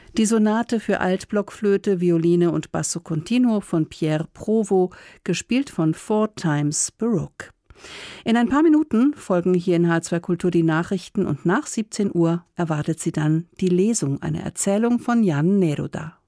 Die Sonate für Altblockflöte, Violine und Basso Continuo von Pierre Provost, gespielt von Four Times Baroque. In ein paar Minuten folgen hier in H2 Kultur die Nachrichten und nach 17 Uhr erwartet Sie dann die Lesung, eine Erzählung von Jan Neruda.